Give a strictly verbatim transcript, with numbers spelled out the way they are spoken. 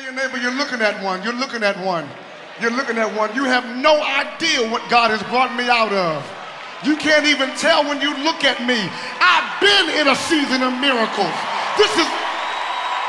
your neighbor, you're looking at one. You're looking at one. You're looking at one. You have no idea what God has brought me out of. You can't even tell when you look at me. I've been in a season of miracles. This is